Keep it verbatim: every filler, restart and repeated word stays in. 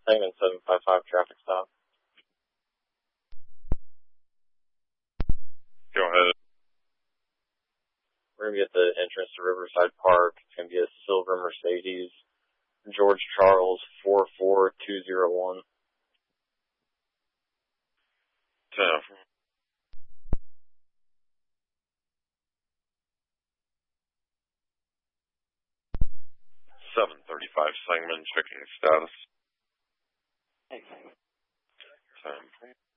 Sangamon seven five five traffic stop. Go ahead. We're going to be at the entrance to Riverside Park. It's going to be a silver Mercedes, George Charles four four two zero one. ten. seven thirty-five Sangamon, checking status. Thanks. ten.